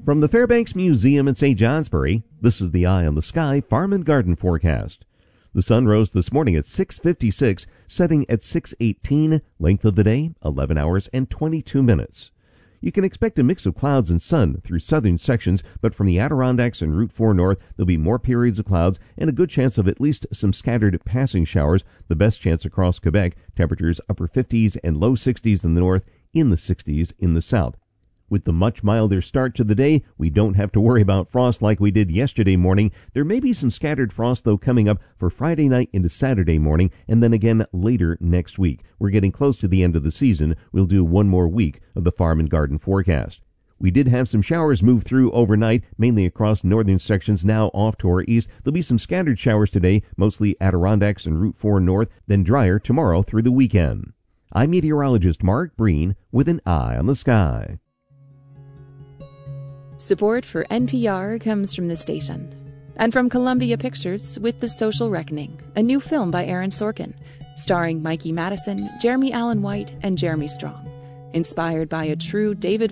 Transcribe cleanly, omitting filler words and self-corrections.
From the Fairbanks Museum in St. Johnsbury, this is the Eye on the Sky Farm and Garden forecast. The sun rose this morning at 6:56, setting at 6:18. Length of the day, 11 hours and 22 minutes. You can expect a mix of clouds and sun through southern sections, but from the Adirondacks and Route 4 north, there'll be more periods of clouds and a good chance of at least some scattered passing showers. The best chance across Quebec, temperatures upper 50s and low 60s in the north, in the 60s in the south. With the much milder start to the day, we don't have to worry about frost like we did yesterday morning. There may be some scattered frost, though, coming up for Friday night into Saturday morning, and then again later next week. We're getting close to the end of the season. We'll do one more week of the Farm and Garden forecast. We did have some showers move through overnight, mainly across northern sections, now off to our east. There'll be some scattered showers today, mostly Adirondacks and Route 4 north, then drier tomorrow through the weekend. I'm meteorologist Mark Breen with an Eye on the Sky. Support for NPR comes from the station and from Columbia Pictures with The Social Reckoning, a new film by Aaron Sorkin, starring Mikey Madison, Jeremy Allen White, and Jeremy Strong. Inspired by a true David